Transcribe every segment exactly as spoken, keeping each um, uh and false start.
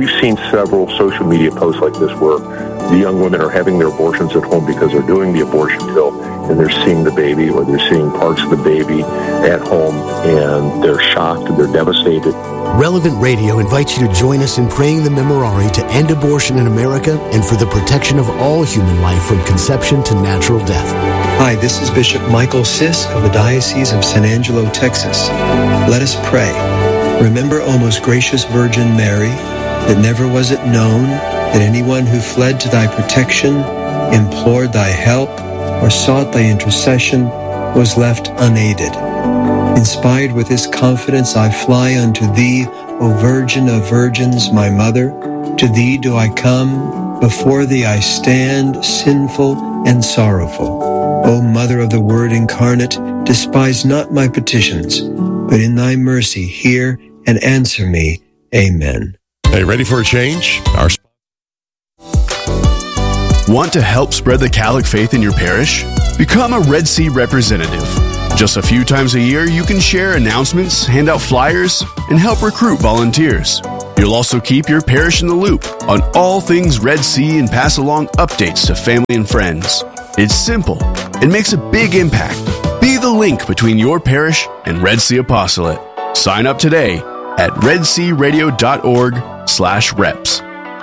we've seen several social media posts like this where the young women are having their abortions at home because they're doing the abortion pill and they're seeing the baby or they're seeing parts of the baby at home and they're shocked, they're devastated. Relevant Radio invites you to join us in praying the Memorare to end abortion in America and for the protection of all human life from conception to natural death. Hi, this is Bishop Michael Sisk of the Diocese of San Angelo, Texas. Let us pray. Remember, O most gracious Virgin Mary, that never was it known that anyone who fled to thy protection, implored thy help, or sought thy intercession was left unaided. Inspired with this confidence, I fly unto thee, O Virgin of Virgins, my Mother. To thee do I come, before thee I stand, sinful and sorrowful. O Mother of the Word incarnate, despise not my petitions, but in thy mercy hear and answer me. Amen. Hey, ready for a change? Our Want to help spread the Catholic faith in your parish? Become a Red Sea representative. Just a few times a year, you can share announcements, hand out flyers, and help recruit volunteers. You'll also keep your parish in the loop on all things Red Sea and pass along updates to family and friends. It's simple. It makes a big impact. Be the link between your parish and Red Sea Apostolate. Sign up today at redsearadio.org slash reps.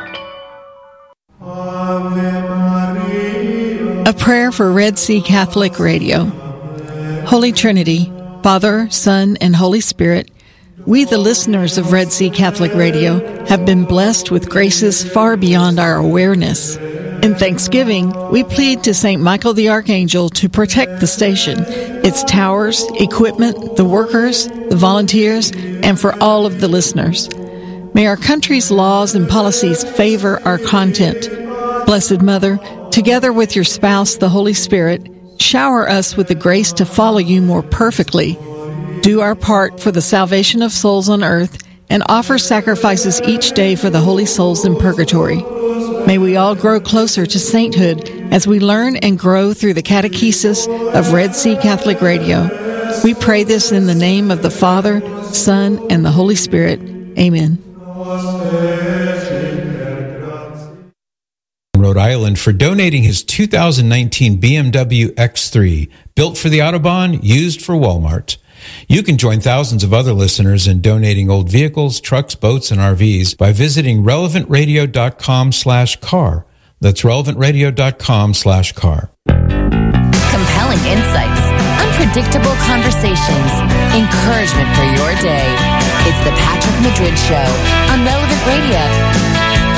A prayer for Red Sea Catholic Radio. Holy Trinity, Father, Son, and Holy Spirit, we, the listeners of Red Sea Catholic Radio, have been blessed with graces far beyond our awareness. In thanksgiving, we plead to Saint Michael the Archangel to protect the station, its towers, equipment, the workers, the volunteers, and for all of the listeners. May our country's laws and policies favor our content. Blessed Mother, together with your spouse, the Holy Spirit, shower us with the grace to follow you more perfectly, do our part for the salvation of souls on earth, and offer sacrifices each day for the holy souls in purgatory. May we all grow closer to sainthood as we learn and grow through the catechesis of Red Sea Catholic Radio. We pray this in the name of the Father, Son, and the Holy Spirit. Amen. Rhode Island for donating his two thousand nineteen B M W X three, built for the Autobahn, used for Walmart. You can join thousands of other listeners in donating old vehicles, trucks, boats, and R Vs by visiting relevantradio.com slash car. That's relevantradio.com slash car. Compelling insights, unpredictable conversations, encouragement for your day. It's the Patrick Madrid Show on Relevant Radio.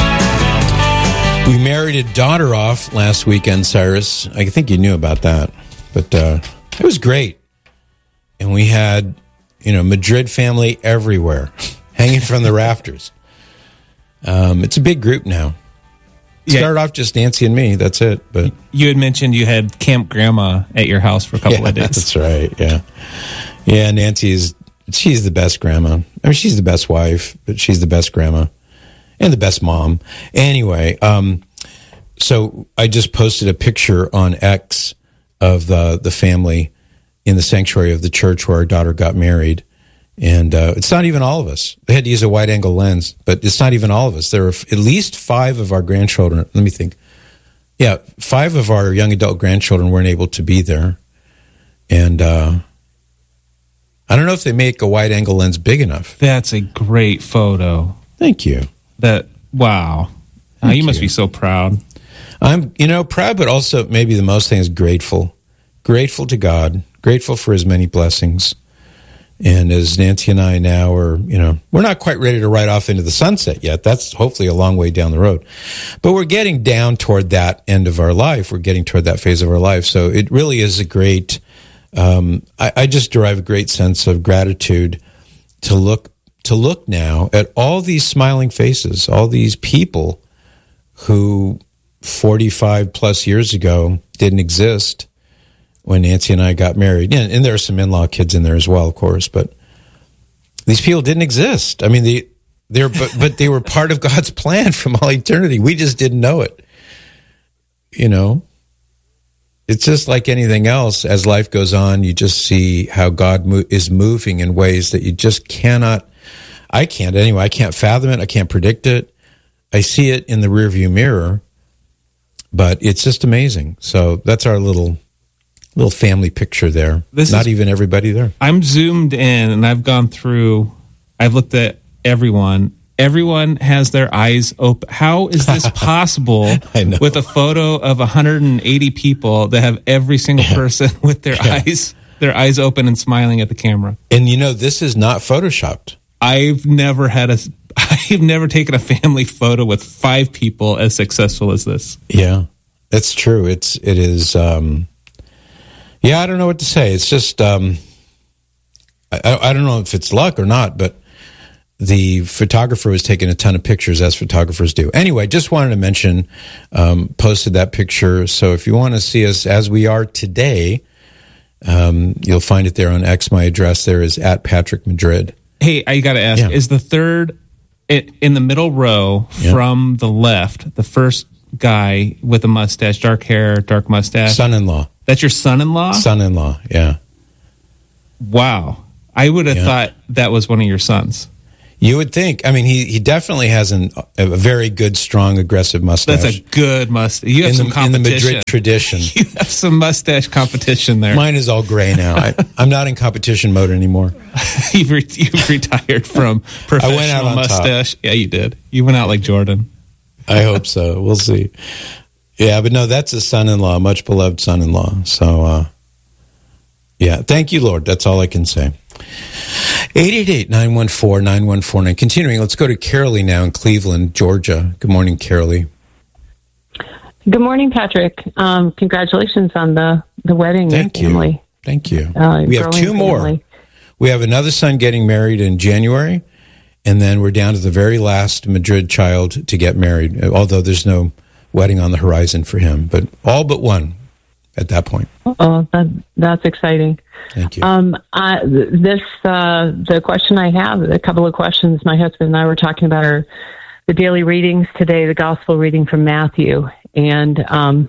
We married a daughter off last weekend, Cyrus. I think you knew about that. But uh, it was great. And we had, you know, Madrid family everywhere, hanging from the rafters. Um, it's a big group now. It yeah. started off just Nancy and me. That's it. But you had mentioned you had Camp Grandma at your house for a couple yeah, of days. That's right. Yeah, yeah. Nancy's she's the best grandma. I mean, she's the best wife, but she's the best grandma and the best mom. Anyway, um, so I just posted a picture on X of the the family in the sanctuary of the church where our daughter got married. And uh, it's not even all of us. They had to use a wide-angle lens, but it's not even all of us. There are at least five of our grandchildren. Let me think. Yeah, five of our young adult grandchildren weren't able to be there. And uh, I don't know if they make a wide-angle lens big enough. That's a great photo. Thank you. That wow. Oh, you must you. be so proud. I'm, you know, proud, but also maybe the most thing is grateful. Grateful to God. Grateful for his many blessings. And as Nancy and I now are, you know, we're not quite ready to ride off into the sunset yet. That's hopefully a long way down the road. But we're getting down toward that end of our life. We're getting toward that phase of our life. So it really is a great, um, I, I just derive a great sense of gratitude to look, to look now at all these smiling faces, all these people who forty-five plus years ago didn't exist when Nancy and I got married. And, and there are some in-law kids in there as well, of course, but these people didn't exist. I mean, they, they're, but, but they were part of God's plan from all eternity. We just didn't know it. You know, it's just like anything else. As life goes on, you just see how God mo- is moving in ways that you just cannot, I can't anyway, I can't fathom it. I can't predict it. I see it in the rearview mirror, but it's just amazing. So that's our little little family picture there. This Not is, even everybody there. I'm zoomed in, and I've gone through, I've looked at everyone. Everyone has their eyes open. How is this possible with a photo of one hundred eighty people that have every single person with their yeah. eyes their eyes open and smiling at the camera? And you know, this is not Photoshopped. I've never had a I've never taken a family photo with five people as successful as this. Yeah, that's true. It's it is. Um, yeah, I don't know what to say. It's just um, I, I don't know if it's luck or not, but the photographer was taking a ton of pictures, as photographers do. Anyway, just wanted to mention, um, posted that picture. So if you want to see us as we are today, um, you'll find it there on X. My address there is at Patrick Madrid. Hey, I got to ask, yeah. is the third in the middle row yeah. from the left, the first guy with a mustache, dark hair, dark mustache? Son-in-law. That's your son-in-law? Son-in-law, yeah. Wow. I would have yeah. thought that was one of your sons. You would think. I mean, he, he definitely has an, a very good, strong, aggressive mustache. That's a good mustache. You have in some the, competition. In the Madrid tradition. You have some mustache competition there. Mine is all gray now. I, I'm not in competition mode anymore. you've, re- you've retired from professional I went out on mustache. Top. Yeah, you did. You went out like Jordan. I hope so. We'll see. Yeah, but no, that's a son-in-law, much beloved son-in-law. So, uh, yeah, thank you, Lord. That's all I can say. eight eight eight, nine one four, nine one four nine. Continuing, let's go to Carolee now in Cleveland, Georgia. Good morning, Carolee. Good morning, Patrick. Um, congratulations on the, the wedding. Thank you. Family. Thank you. Uh, we have two more. Family. We have another son getting married in January, and then we're down to the very last Madrid child to get married, although there's no wedding on the horizon for him, but all but one at that point. Oh, that, that's exciting. Thank you. Um, I, this, uh, the question I have, a couple of questions my husband and I were talking about are the daily readings today, the gospel reading from Matthew. And um,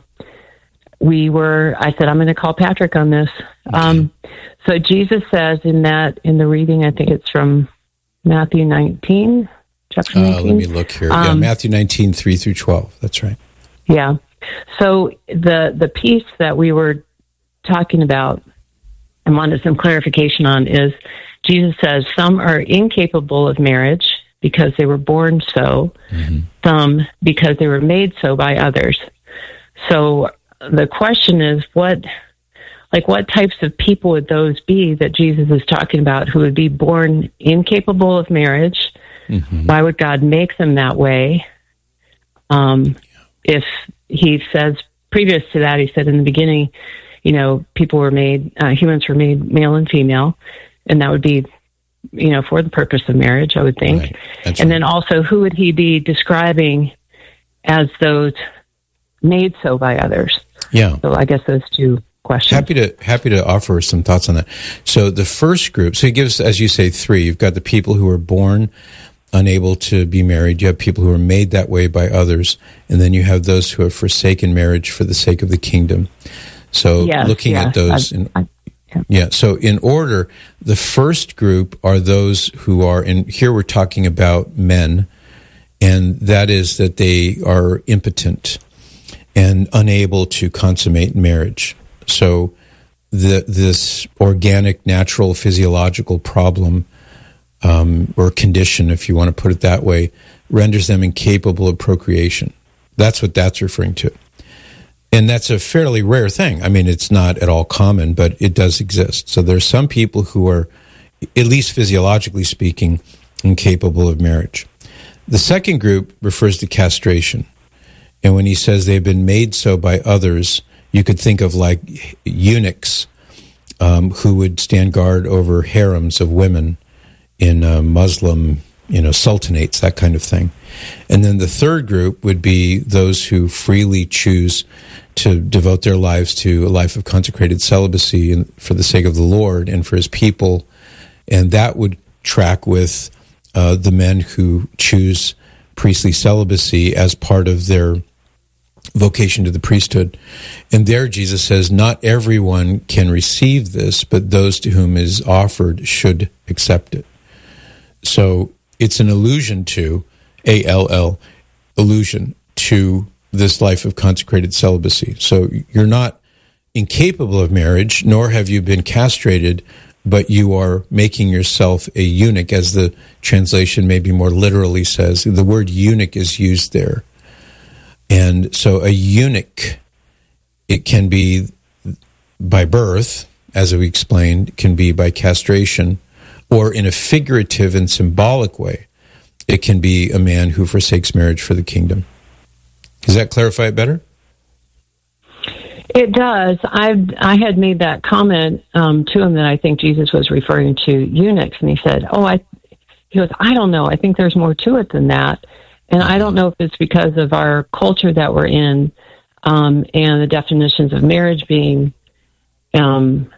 we were, I said, I'm going to call Patrick on this. Okay. Um, so Jesus says in that, in the reading, I think it's from Matthew nineteen, chapter nineteen. Uh, let me look here. Um, yeah, Matthew nineteen, three through twelve. That's right. Yeah. So the the piece that we were talking about and wanted some clarification on is Jesus says some are incapable of marriage because they were born so, mm-hmm. some because they were made so by others. So the question is what, like what types of people would those be that Jesus is talking about who would be born incapable of marriage? Mm-hmm. Why would God make them that way? Um, if he says previous to that, he said in the beginning, you know, people were made, uh, humans were made male and female, and that would be, you know, for the purpose of marriage, I would think. Right. And right. then also, who would he be describing as those made so by others? Yeah. So I guess those two questions. Happy to happy to offer some thoughts on that. So the first group, so he gives, as you say, three. You've got the people who were born unable to be married. You have people who are made that way by others, and then you have those who have forsaken marriage for the sake of the kingdom. So yes, looking yes, at those, I, in, I, yeah. yeah. So in order, the first group are those who are, and here we're talking about men, and that is that they are impotent and unable to consummate marriage. So the this organic, natural, physiological problem um, or condition, if you want to put it that way, renders them incapable of procreation. That's what that's referring to. And that's a fairly rare thing. I mean, it's not at all common, but it does exist. So there's some people who are, at least physiologically speaking, incapable of marriage. The second group refers to castration. And when he says they've been made so by others, you could think of like eunuchs um, who would stand guard over harems of women in uh, Muslim, you know, sultanates, that kind of thing. And then the third group would be those who freely choose to devote their lives to a life of consecrated celibacy and for the sake of the Lord and for his people. And that would track with uh, the men who choose priestly celibacy as part of their vocation to the priesthood. And there Jesus says, not everyone can receive this, but those to whom is offered should accept it. So it's an allusion to, A L L, allusion to this life of consecrated celibacy. So you're not incapable of marriage, nor have you been castrated, but you are making yourself a eunuch, as the translation maybe more literally says. The word eunuch is used there. And so a eunuch, it can be by birth, as we explained, it can be by castration, or in a figurative and symbolic way, it can be a man who forsakes marriage for the kingdom. Does that clarify it better? It does. I I had made that comment um, to him that I think Jesus was referring to eunuchs, and he said, "Oh, I." He goes, "I don't know. I think there's more to it than that, and I don't know if it's because of our culture that we're in, um, and the definitions of marriage being um,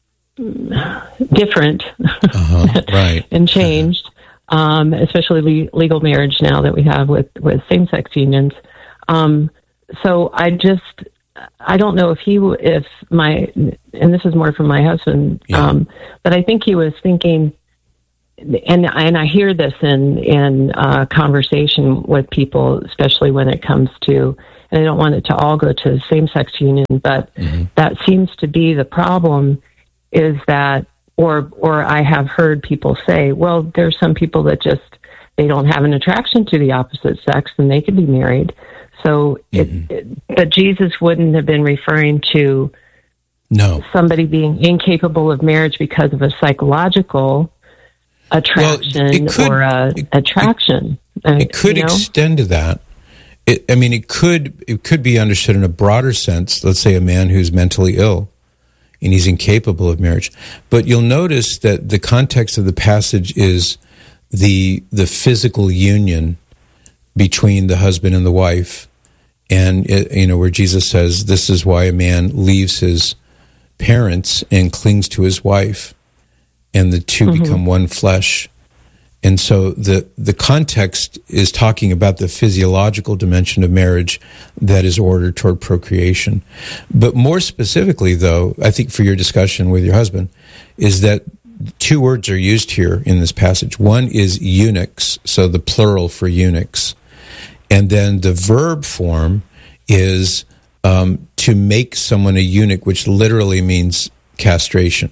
different, uh-huh, right, and changed, um, especially le- legal marriage now that we have with with same-sex unions. Um, so I just." I don't know if he, if my, and this is more from my husband, yeah. um, but I think he was thinking, and and I hear this in in uh, conversation with people, especially when it comes to, and I don't want it to all go to same-sex union, but mm-hmm. that seems to be the problem, is that, or or I have heard people say, well, there's some people that just, they don't have an attraction to the opposite sex, and they could be married. So, mm-hmm. it, it, but Jesus wouldn't have been referring to no somebody being incapable of marriage because of a psychological attraction well, it could, or a it, attraction. It, it could you know? extend to that. It, I mean, it could it could be understood in a broader sense. Let's say a man who's mentally ill and he's incapable of marriage. But you'll notice that the context of the passage is the the physical union between the husband and the wife, and it, you know, where Jesus says this is why a man leaves his parents and clings to his wife, and the two mm-hmm. become one flesh. And so the the context is talking about the physiological dimension of marriage that is ordered toward procreation. But more specifically, though, I think for your discussion with your husband, is that two words are used here in this passage. One is eunuchs, so the plural for eunuchs. And then the verb form is um, to make someone a eunuch, which literally means castration.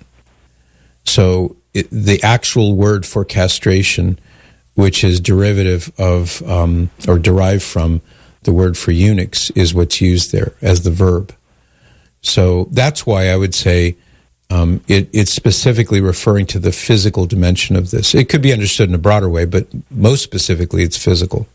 So it, the actual word for castration, which is derivative of um, or derived from the word for eunuchs, is what's used there as the verb. So that's why I would say um, it, it's specifically referring to the physical dimension of this. It could be understood in a broader way, but most specifically, it's physical.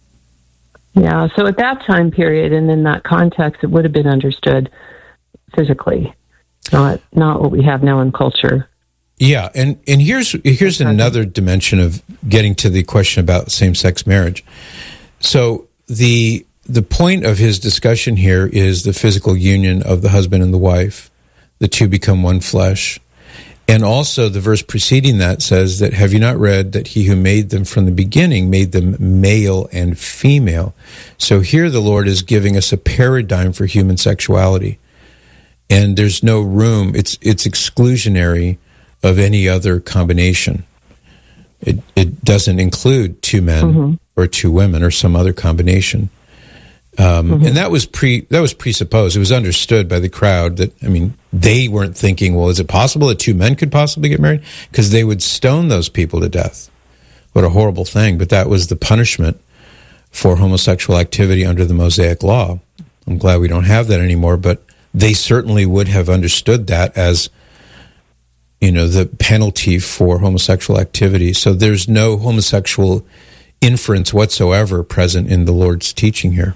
Yeah, so at that time period and in that context, it would have been understood physically, not not what we have now in culture. Yeah, and, and here's here's another dimension of getting to the question about same-sex marriage. So the the point of his discussion here is the physical union of the husband and the wife. The two become one flesh. And also the verse preceding that says that, have you not read that he who made them from the beginning made them male and female? So here the Lord is giving us a paradigm for human sexuality. And there's no room, it's it's exclusionary of any other combination. It it doesn't include two men mm-hmm. or two women or some other combination. Um, mm-hmm. And that was pre that was presupposed. It was understood by the crowd that, I mean, they weren't thinking, well, is it possible that two men could possibly get married? Because they would stone those people to death. What a horrible thing. But that was the punishment for homosexual activity under the Mosaic law. I'm glad we don't have that anymore, but they certainly would have understood that as, you know, the penalty for homosexual activity. So there's no homosexual inference whatsoever present in the Lord's teaching here.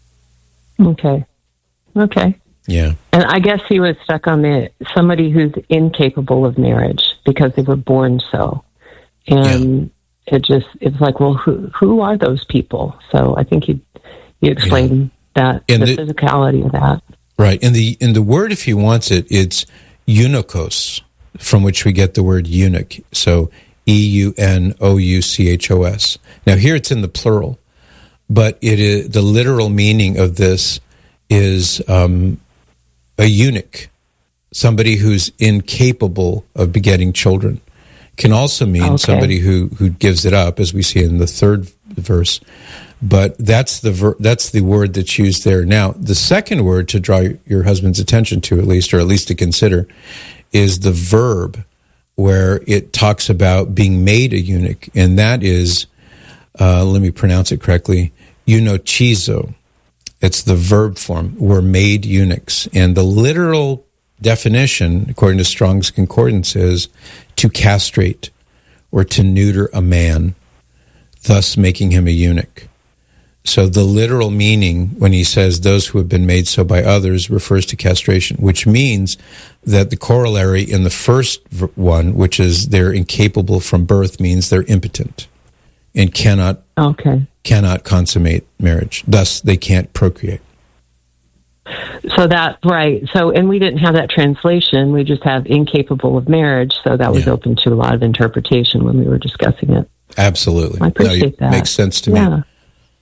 Okay. Okay. Yeah. And I guess he was stuck on the somebody who's incapable of marriage because they were born so. And yeah. it just, it's like, well, who who are those people? So I think you you explained yeah. that, and the, the physicality of that. Right. And the in the word, if he wants it, it's eunuchos, from which we get the word eunuch. So E U N O U C H O S. Now here it's in the plural. But it is, the literal meaning of this is um, a eunuch, somebody who's incapable of begetting children. Can also mean okay. somebody who, who gives it up, as we see in the third verse. But that's the ver- that's the word that's used there. Now, the second word to draw your husband's attention to, at least, or at least to consider, is the verb, where it talks about being made a eunuch, and that is, uh, let me pronounce it correctly, eunochizo. It's the verb form. We're made eunuchs. And the literal definition, according to Strong's Concordance, is to castrate or to neuter a man, thus making him a eunuch. So the literal meaning, when he says those who have been made so by others, refers to castration, which means that the corollary in the first one, which is they're incapable from birth, means they're impotent and cannot okay. cannot consummate marriage. Thus, they can't procreate. So that, right. So, and we didn't have that translation. We just have incapable of marriage. So that was yeah. open to a lot of interpretation when we were discussing it. Absolutely. I appreciate no, that. Makes sense to yeah. me.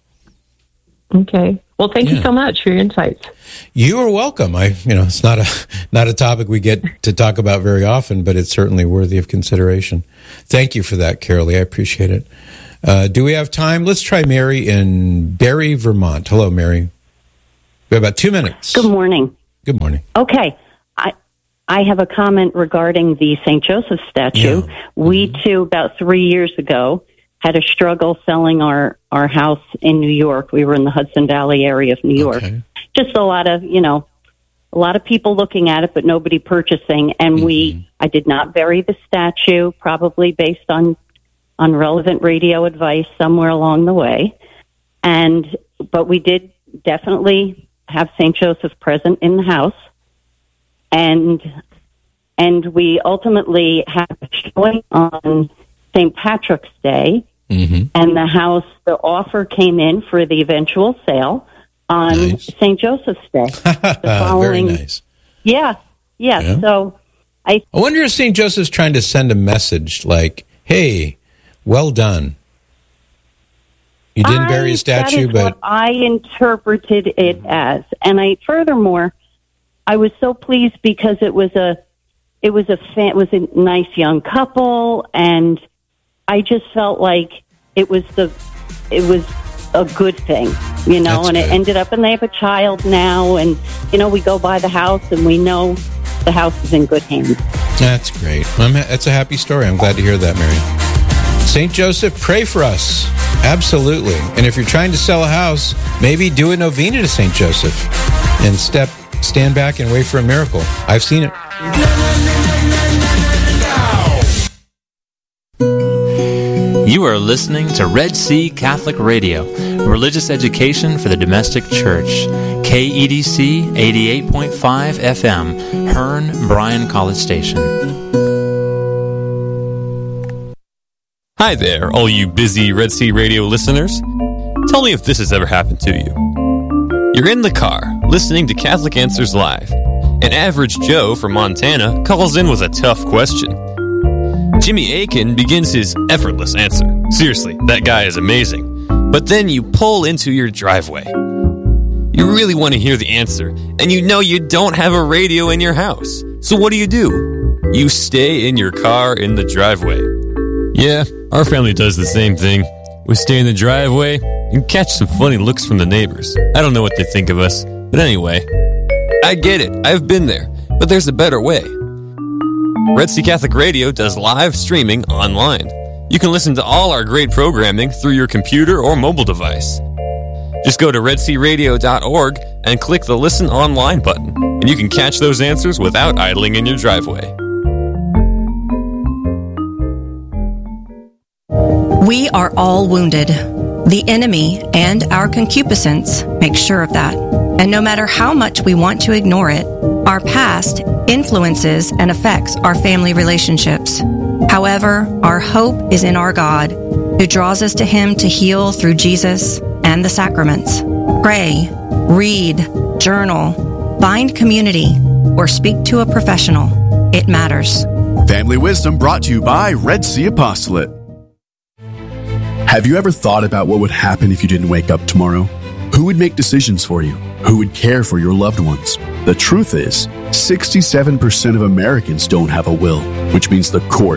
Okay. Well, thank yeah. you so much for your insights. You are welcome. I, you know, it's not a not a topic we get to talk about very often, but it's certainly worthy of consideration. Thank you for that, Carolee. I appreciate it. Uh, do we have time? Let's try Mary in Barrie, Vermont. Hello, Mary. We have about two minutes. Good morning. Good morning. Okay. I I have a comment regarding the Saint Joseph statue. Yeah. We, mm-hmm. too, about three years ago, had a struggle selling our, our house in New York. We were in the Hudson Valley area of New York. Okay. Just a lot of, you know, a lot of people looking at it, but nobody purchasing. And mm-hmm. we, I did not bury the statue, probably based on, on relevant radio advice somewhere along the way. And, but we did definitely have Saint Joseph present in the house. And, and we ultimately had a showing on Saint Patrick's Day. Mm-hmm. And the house, the offer came in for the eventual sale on nice. Saint Joseph's Day. The following, Very nice. Yeah, yeah. yeah. So I, I wonder if Saint Joseph's trying to send a message like, "Hey, well done. You didn't I, bury a statue, that is but what I interpreted it as." And I, furthermore, I was so pleased because it was a, it was a, fa- it was a nice young couple, and I just felt like it was the, it was a good thing, you know, That's and good. It ended up, and they have a child now, and, you know, we go by the house and we know the house is in good hands. That's great. I'm, that's a happy story. I'm glad to hear that, Mary. Saint Joseph, pray for us. Absolutely. And if you're trying to sell a house, maybe do a novena to Saint Joseph and step, stand back and wait for a miracle. I've seen it. You are listening to Red Sea Catholic Radio, religious education for the domestic church. K E D C eighty-eight point five F M, Hearn, Bryan College Station. Hi there, all you busy Red Sea Radio listeners. Tell me if this has ever happened to you. You're in the car, listening to Catholic Answers Live. An average Joe from Montana calls in with a tough question. Jimmy Akin begins his effortless answer. Seriously, that guy is amazing. But then you pull into your driveway. You really want to hear the answer, and you know you don't have a radio in your house. So what do you do? You stay in your car in the driveway. Yeah, our family does the same thing. We stay in the driveway and catch some funny looks from the neighbors. I don't know what they think of us, but anyway, I get it. I've been there, but there's a better way. Red Sea Catholic Radio does live streaming online. You can listen to all our great programming through your computer or mobile device. Just go to red sea radio dot org and click the Listen Online button, and you can catch those answers without idling in your driveway. We are all wounded. The enemy and our concupiscence make sure of that. And no matter how much we want to ignore it, our past influences and affects our family relationships. However, our hope is in our God, who draws us to Him to heal through Jesus and the sacraments. Pray, read, journal, find community, or speak to a professional. It matters. Family Wisdom brought to you by Red Sea Apostolate. Have you ever thought about what would happen if you didn't wake up tomorrow? Who would make decisions for you? Who would care for your loved ones? The truth is, sixty-seven percent of Americans don't have a will, which means the courts,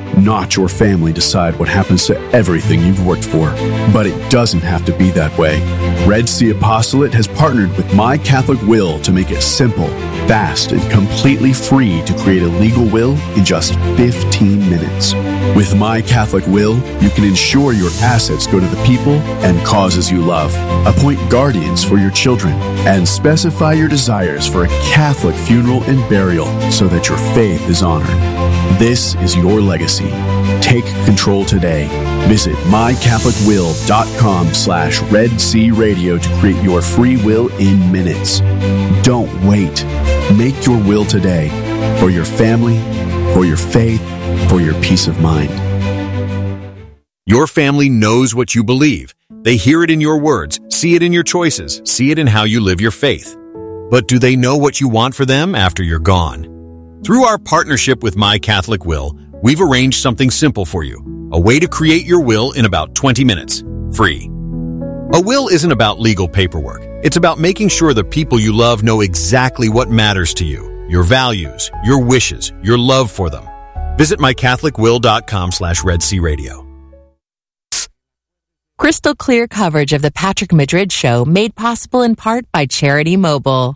not your family decide what happens to everything you've worked for. But it doesn't have to be that way. Red Sea Apostolate has partnered with My Catholic Will to make it simple, fast, and completely free to create a legal will in just fifteen minutes. With My Catholic Will, you can ensure your assets go to the people and causes you love, appoint guardians for your children, and specify your desires for a Catholic funeral and burial so that your faith is honored. This is your legacy. Take control today. Visit mycatholicwill.com slash Red Sea Radio to create your free will in minutes. Don't wait. Make your will today for your family, for your faith, for your peace of mind. Your family knows what you believe. They hear it in your words, see it in your choices, see it in how you live your faith. But do they know what you want for them after you're gone? Through our partnership with My Catholic Will, we've arranged something simple for you. A way to create your will in about twenty minutes, free. A will isn't about legal paperwork. It's about making sure the people you love know exactly what matters to you, your values, your wishes, your love for them. Visit mycatholicwill.com slash Red Sea Radio. Crystal clear coverage of the Patrick Madrid Show made possible in part by Charity Mobile.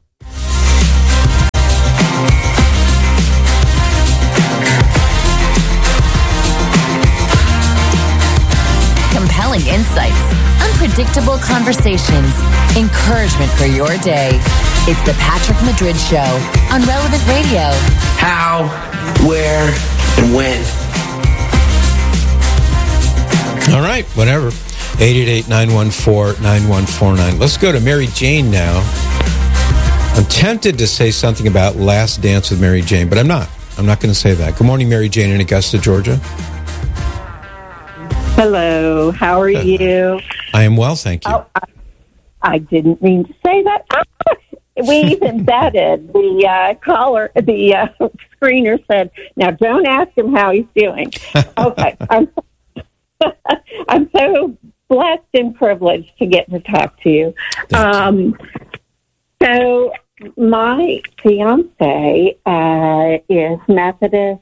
Compelling insights, unpredictable conversations, encouragement for your day. It's the Patrick Madrid Show on Relevant Radio. How, where, and when. All right, whatever. eight eight eight, nine one four, nine one four nine. Let's go to Mary Jane now. I'm tempted to say something about Last Dance with Mary Jane, but I'm not. I'm not going to say that. Good morning, Mary Jane in Augusta, Georgia. Hello, how are you? I am well, thank you. Oh, I, I didn't mean to say that. Ah, we've embedded the uh, caller, the uh, screener said, now don't ask him how he's doing. Okay, I'm, I'm so blessed and privileged to get to talk to you. Um, so my fiance uh, is Methodist,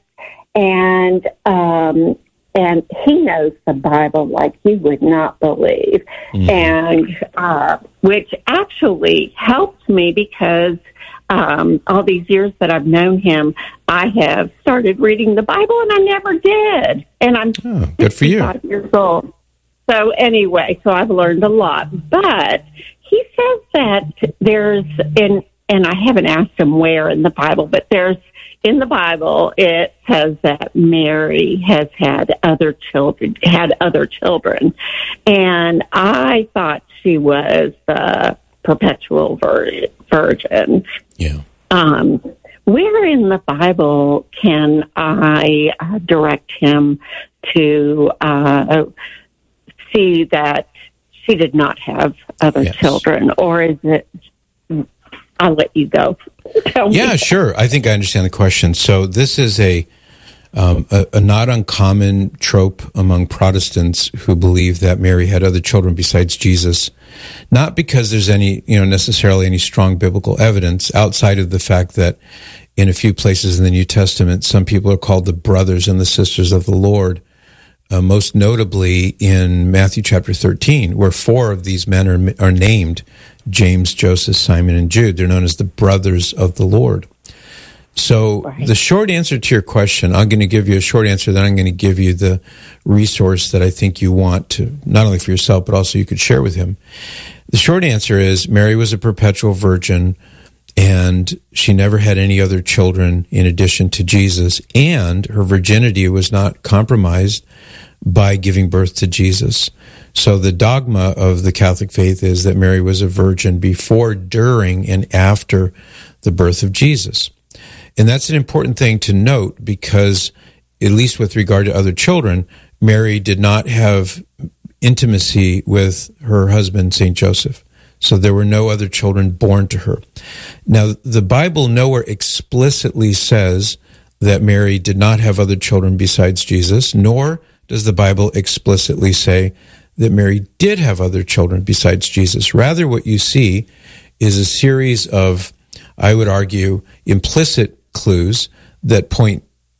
and um, and he knows the Bible like you would not believe, mm-hmm. and uh, which actually helps me because um, all these years that I've known him, I have started reading the Bible, and I never did, and I'm oh, good for you. Years old. So anyway, so I've learned a lot, but he says that there's, and and I haven't asked him where in the Bible, but there's. In the Bible, it says that Mary has had other children, had other children, and I thought she was the perpetual vir- virgin. Yeah. Um, where in the Bible can I uh, direct him to uh, see that she did not have other yes. children, or is it? I'll let you go. Tell yeah, me. Sure. I think I understand the question. So this is a, um, a a not uncommon trope among Protestants who believe that Mary had other children besides Jesus, not because there's any, you know, necessarily any strong biblical evidence outside of the fact that in a few places in the New Testament, some people are called the brothers and the sisters of the Lord. Uh, most notably in Matthew chapter thirteen, where four of these men are are named, James, Joseph, Simon, and Jude. They're known as the brothers of the Lord. So right. The short answer to your question, I'm going to give you a short answer, then I'm going to give you the resource that I think you want to, not only for yourself, but also you could share with him. The short answer is Mary was a perpetual virgin, and she never had any other children in addition to Jesus, and her virginity was not compromised by giving birth to Jesus. So the dogma of the Catholic faith is that Mary was a virgin before, during, and after the birth of Jesus. And that's an important thing to note because, at least with regard to other children, Mary did not have intimacy with her husband, Saint Joseph. So there were no other children born to her. Now, the Bible nowhere explicitly says that Mary did not have other children besides Jesus, nor does the Bible explicitly say that Mary did have other children besides Jesus. Rather, what you see is a series of, I would argue, implicit clues that point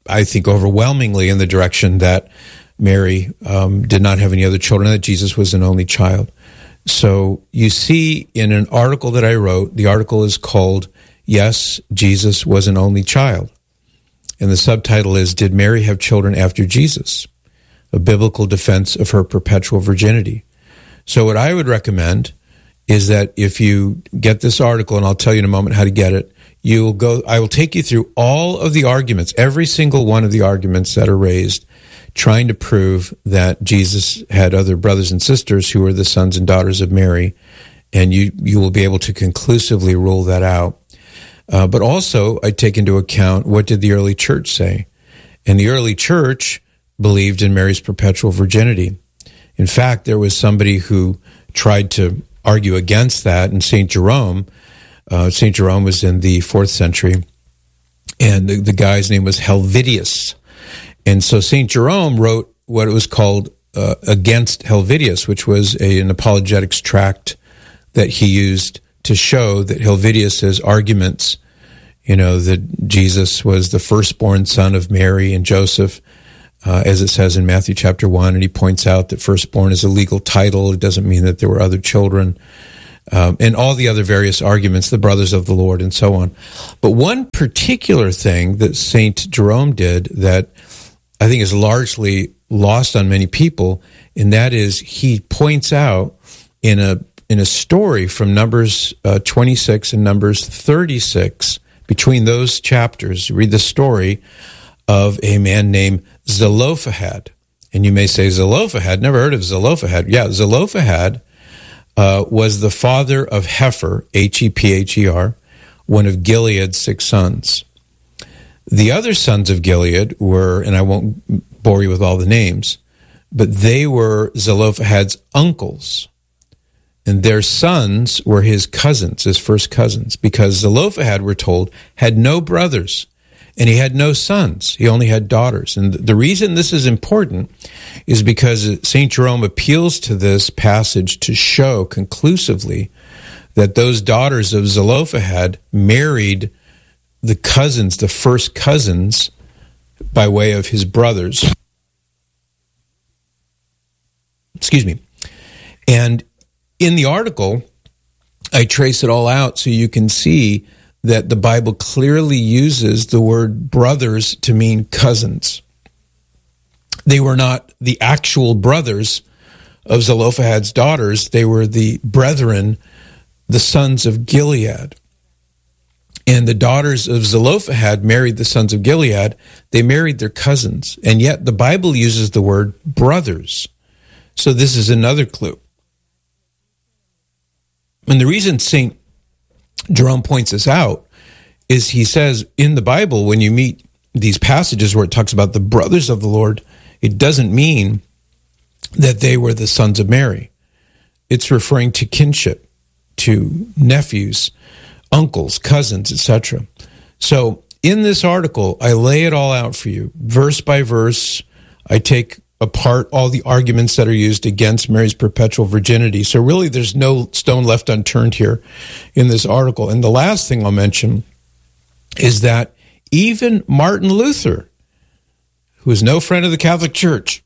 I think, overwhelmingly in the direction that Mary um, did not have any other children, that Jesus was an only child. So you see in an article that I wrote, the article is called, Yes, Jesus Was an Only Child. And the subtitle is, Did Mary Have Children After Jesus? A Biblical Defense of Her Perpetual Virginity. So what I would recommend is that if you get this article, and I'll tell you in a moment how to get it, you will go, I will take you through all of the arguments, every single one of the arguments that are raised, trying to prove that Jesus had other brothers and sisters who were the sons and daughters of Mary, and you, you will be able to conclusively rule that out. Uh, but also, I take into account, what did the early church say? And the early church believed in Mary's perpetual virginity. In fact, there was somebody who tried to argue against that, and Saint Jerome, uh, Saint Jerome was in the fourth century, and the, the guy's name was Helvidius. And so Saint Jerome wrote what it was called uh, Against Helvidius, which was a, an apologetics tract that he used to show that Helvidius's arguments, you know, that Jesus was the firstborn son of Mary and Joseph, uh, as it says in Matthew chapter one, and he points out that firstborn is a legal title. It doesn't mean that there were other children, um, and all the other various arguments, the brothers of the Lord, and so on. But one particular thing that Saint Jerome did that I think is largely lost on many people, and that is he points out in a in a story from Numbers uh, twenty-six and Numbers thirty-six, between those chapters, you read the story of a man named Zelophehad. And you may say, Zelophehad? Never heard of Zelophehad. Yeah, Zelophehad uh, was the father of Hepher, H E P H E R, one of Gilead's six sons. The other sons of Gilead were, and I won't bore you with all the names, but they were Zelophehad's uncles. And their sons were his cousins, his first cousins, because Zelophehad, we're told, had no brothers, and he had no sons. He only had daughters. And the reason this is important is because Saint Jerome appeals to this passage to show conclusively that those daughters of Zelophehad married the cousins, the first cousins, by way of his brothers. Excuse me. And in the article, I trace it all out so you can see that the Bible clearly uses the word brothers to mean cousins. They were not the actual brothers of Zelophehad's daughters. They were the brethren, the sons of Gilead. And the daughters of Zelophehad married the sons of Gilead. They married their cousins. And yet the Bible uses the word brothers. So this is another clue. And the reason Saint Jerome points this out is he says in the Bible, when you meet these passages where it talks about the brothers of the Lord, it doesn't mean that they were the sons of Mary. It's referring to kinship, to nephews, uncles, cousins, et cetera. So in this article, I lay it all out for you, verse by verse. I take apart all the arguments that are used against Mary's perpetual virginity. So really, there's no stone left unturned here in this article. And the last thing I'll mention is that even Martin Luther, who is no friend of the Catholic Church,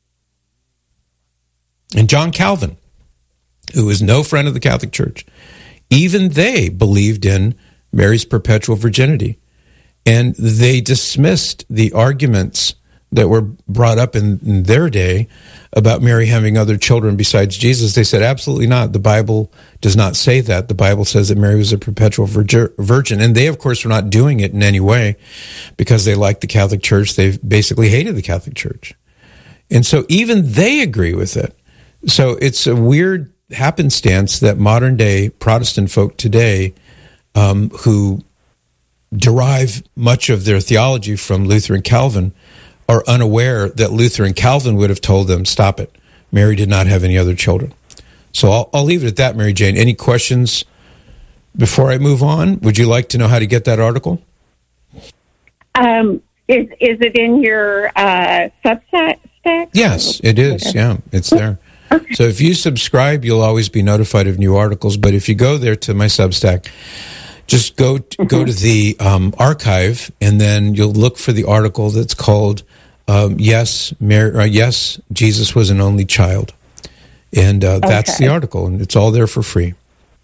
and John Calvin, who is no friend of the Catholic Church, even they believed in Mary's perpetual virginity. And they dismissed the arguments that were brought up in, in their day about Mary having other children besides Jesus. They said, absolutely not. The Bible does not say that. The Bible says that Mary was a perpetual virgin. And they, of course, were not doing it in any way because they liked the Catholic Church. They basically hated the Catholic Church. And so even they agree with it. So it's a weird happenstance that modern day Protestant folk today, um, who derive much of their theology from Luther and Calvin, are unaware that Luther and Calvin would have told them, stop it. Mary did not have any other children. So I'll, I'll leave it at that, Mary Jane. Any questions before I move on? Would you like to know how to get that article? Um, is is it in your uh, Substack? Yes, it is. Yeah, it's there. Okay. So if you subscribe, you'll always be notified of new articles. But if you go there to my Substack, Just go to, go to the um, archive, and then you'll look for the article that's called um, "Yes, Mary, uh, Yes, Jesus was an only child," and uh, that's Okay. the article, and it's all there for free.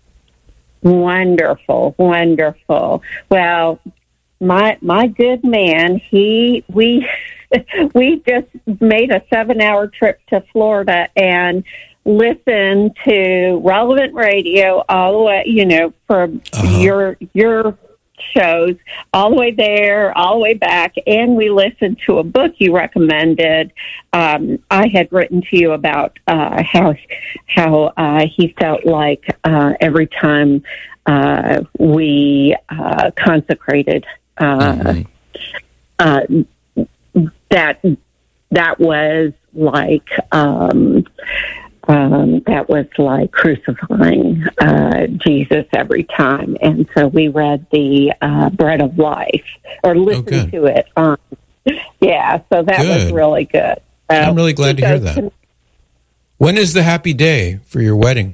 Wonderful, wonderful. Well, my my good man, he we we just made a seven hour trip to Florida and listened to Relevant Radio all the way, you know, from Uh-huh. your your shows all the way there, all the way back, and we listened to a book you recommended. Um, I had written to you about uh, how how uh, he felt like uh, every time uh, we uh, consecrated uh, Mm-hmm. uh, that that was like. Um, Um, that was like crucifying uh, Jesus every time. And so we read the uh, Bread of Life, or listened to it. Um, yeah, so that was Good. really good. Uh, I'm really glad to hear because that. When is the happy day for your wedding?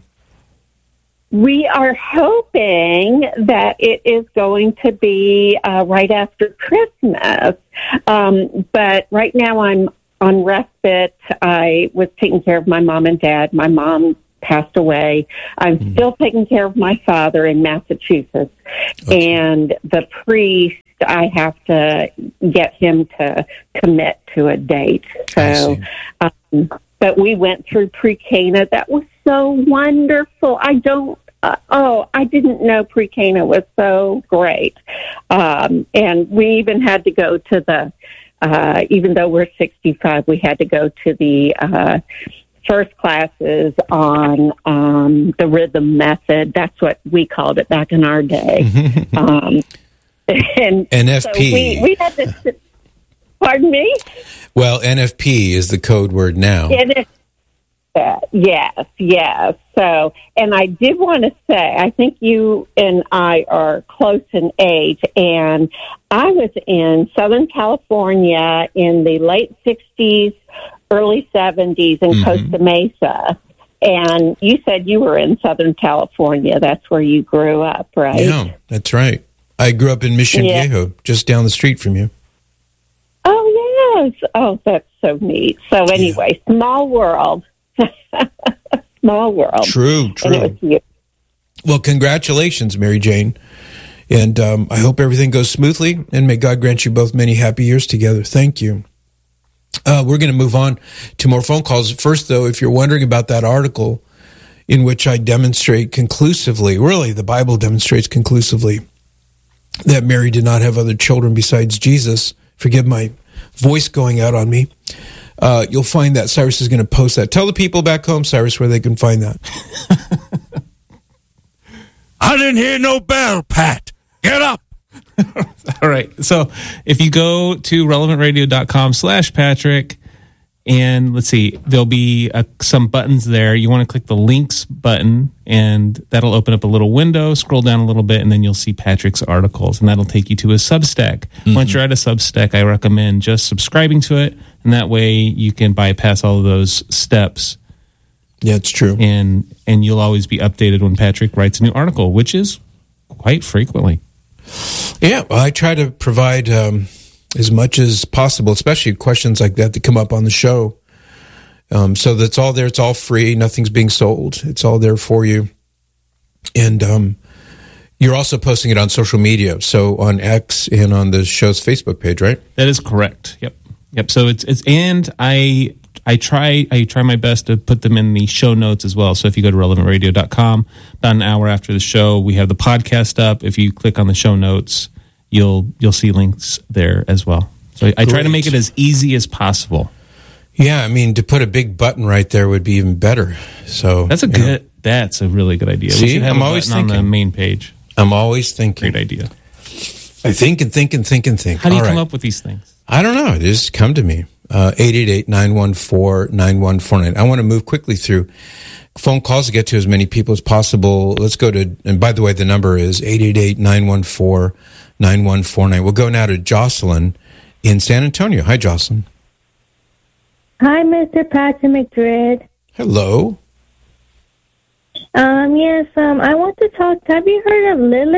We are hoping that it is going to be uh, right after Christmas. Um, but right now I'm on respite. I was taking care of my mom and dad. My mom passed away. I'm mm. still taking care of my father in Massachusetts. Okay. And the priest, I have to get him to commit to a date. So, um, but we went through pre-Cana. That was so wonderful. I don't, uh, oh, I didn't know pre-Cana was so great. Um, and we even had to go to the, Uh, even though we're sixty-five, we had to go to the uh, first classes on um, the rhythm method. That's what we called it back in our day. um, and N F P. So we, we had to. Pardon me? Well, N F P is the code word now. N F P. Uh, yes, yes. So, and I did want to say, I think you and I are close in age, and I was in Southern California in the late sixties, early seventies in mm-hmm. Costa Mesa. And you said you were in Southern California. That's where you grew up, right? Yeah, that's right. I grew up in Mission yeah. Viejo, just down the street from you. Oh, yes. Oh, that's so neat. So anyway, yeah. small world. Small world. True, true. And it was you. Well, congratulations, Mary Jane. And um, I hope everything goes smoothly, and may God grant you both many happy years together. Thank you. Uh, we're going to move on to more phone calls. First, though, if you're wondering about that article in which I demonstrate conclusively, really, the Bible demonstrates conclusively that Mary did not have other children besides Jesus, forgive my voice going out on me, Uh, you'll find that Cyrus is going to post that. Tell the people back home, Cyrus, where they can find that. I didn't hear no bell, Pat. Get up. All right. So if you go to relevantradio.com slash Patrick, and let's see, there'll be uh, some buttons there. You want to click the links button, and that'll open up a little window. Scroll down a little bit, and then you'll see Patrick's articles, and that'll take you to his Substack. Mm-hmm. Once you're at a Substack, I recommend just subscribing to it, and that way you can bypass all of those steps. Yeah, it's true. And and you'll always be updated when Patrick writes a new article, which is quite frequently. Yeah, well, I try to provide um, as much as possible, especially questions like that that come up on the show. Um, so that's all there. It's all free. Nothing's being sold. It's all there for you. And um, you're also posting it on social media, so on X and on the show's Facebook page, right? That is correct. Yep. Yep. So it's it's and I I try I try my best to put them in the show notes as well. So if you go to relevant radio dot com, about an hour after the show, we have the podcast up. If you click on the show notes, you'll you'll see links there as well. So I, I try to make it as easy as possible. Yeah, I mean, to put a big button right there would be even better. So that's a good. Know. That's a really good idea. See, we should have I'm a always button thinking on the main page. I'm always thinking. Great idea. I think and think and think and think. How do you All come right. up with these things? I don't know. They just come to me. Uh, eight eight eight, nine one four, nine one four nine. I want to move quickly through phone calls to get to as many people as possible. Let's go to, and by the way, the number is eight eight eight, nine one four, nine one four nine. We'll go now to Jocelyn in San Antonio. Hi, Jocelyn. Hi, Mister Patrick Madrid. Hello. Um, yes, um, I want to talk. Have you heard of Lilith?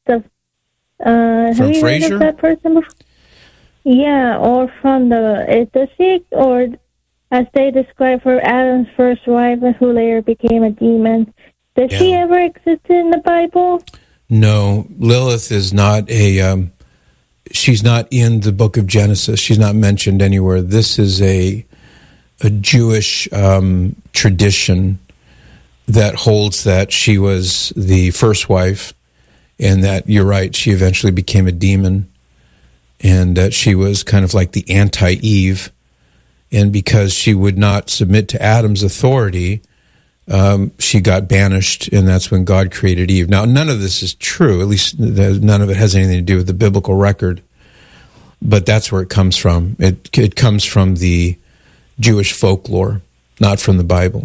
the. Uh, have you Frasier? heard of that person before? Yeah, or from the is the she or as they describe her Adam's first wife, who later became a demon. Does Yeah. she ever exist in the Bible? No, Lilith is not a. Um, she's not in the book of Genesis. She's not mentioned anywhere. This is a a Jewish um, tradition that holds that she was the first wife, and that you're right. She eventually became a demon, and that she was kind of like the anti-Eve, and because she would not submit to Adam's authority. Um, she got banished, and that's when God created Eve. Now, none of this is true. At least none of it has anything to do with the biblical record. But that's where it comes from. It it comes from the Jewish folklore, not from the Bible.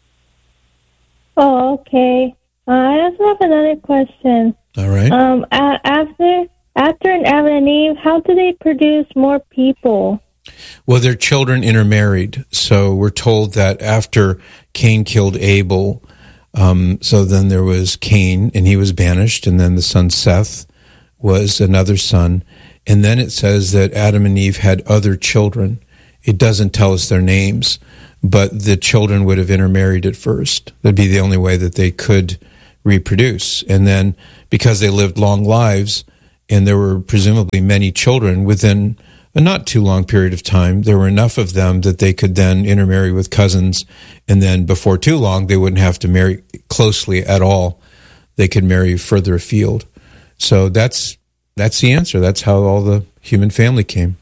Oh, okay. Uh, I also have another question. All right. Um, a- after after an Adam and Eve, how do they produce more people? Well, their children intermarried. So we're told that after Cain killed Abel, um, so then there was Cain, and he was banished, and then the son Seth was another son. And then it says that Adam and Eve had other children. It doesn't tell us their names, but the children would have intermarried at first. That'd be the only way that they could reproduce. And then because they lived long lives, and there were presumably many children within a not too long period of time, there were enough of them that they could then intermarry with cousins, and then before too long, they wouldn't have to marry closely at all. They could marry further afield. So that's that's the answer. That's how all the human family came.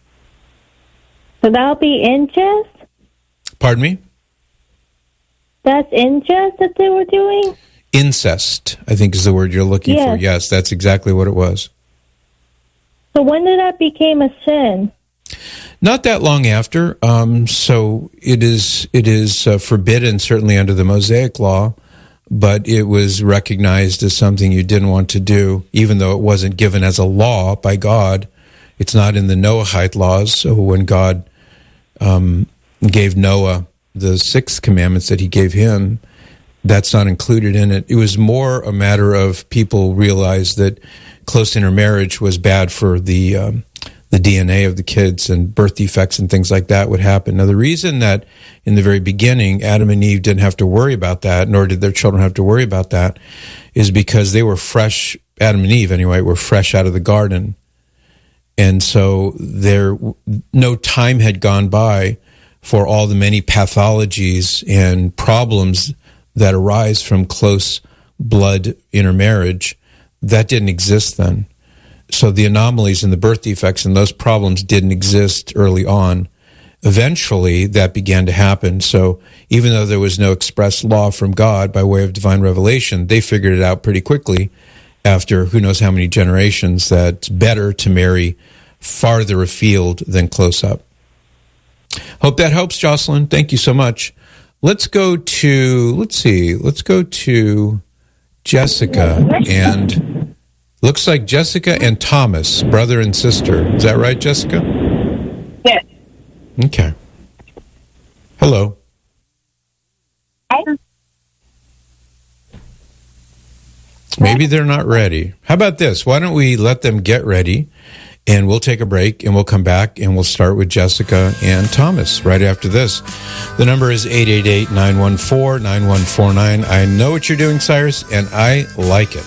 So that'll be incest? Pardon me? That's incest that they were doing? Incest, I think is the word you're looking Yes. for. Yes, that's exactly what it was. So when did that become a sin? Not that long after. Um, so it is it is uh, forbidden, certainly under the Mosaic law, but it was recognized as something you didn't want to do, even though it wasn't given as a law by God. It's not in the Noahide laws. So when God um, gave Noah the six commandments that he gave him, that's not included in it. It was more a matter of people realized that close intermarriage was bad for the um, the D N A of the kids, and birth defects and things like that would happen. Now, the reason that in the very beginning Adam and Eve didn't have to worry about that, nor did their children have to worry about that, is because they were fresh, Adam and Eve anyway, were fresh out of the garden. And so there, no time had gone by for all the many pathologies and problems that arise from close blood intermarriage. That didn't exist then. So the anomalies and the birth defects and those problems didn't exist early on. Eventually, that began to happen. So even though there was no express law from God by way of divine revelation, they figured it out pretty quickly after who knows how many generations that it's better to marry farther afield than close up. Hope that helps, Jocelyn. Thank you so much. Let's go to, let's see, let's go to Jessica, and looks like Jessica and Thomas, brother and sister. Is that right, Jessica? Yes. Okay. Hello. Maybe they're not ready. How about this? Why don't we let them get ready, and we'll take a break, and we'll come back, and we'll start with Jessica and Thomas right after this. The number is eight eight eight, nine one four, nine one four nine. I know what you're doing, Cyrus, and I like it.